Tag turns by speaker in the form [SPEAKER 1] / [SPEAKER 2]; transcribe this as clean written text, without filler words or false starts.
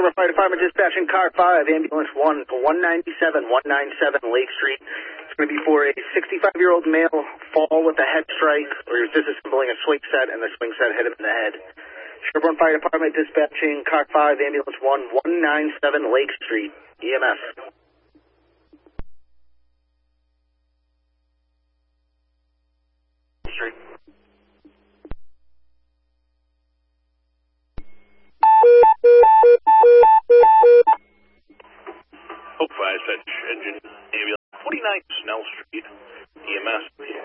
[SPEAKER 1] Sherbrooke Fire Department dispatching car 5, ambulance 1 to 197 Lake Street. It's going to be for a 65-year-old male fall with a head strike, or he was disassembling a swing set, and the swing set hit him in the head. Sherbrooke Fire Department dispatching car 5, ambulance 1, 197 Lake Street, EMS. Street.
[SPEAKER 2] Hope 5 Fetch Engine, ambulance 49 Snell Street, EMS.